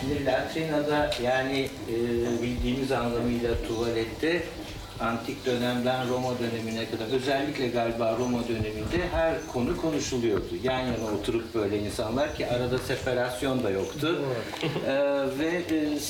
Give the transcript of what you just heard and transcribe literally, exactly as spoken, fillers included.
Şimdi latrinada yani e, bildiğimiz anlamıyla tuvalette antik dönemden Roma dönemine kadar özellikle galiba Roma döneminde her konu konuşuluyordu. Yan yana oturup böyle insanlar ki arada separasyon da yoktu. E, ve e,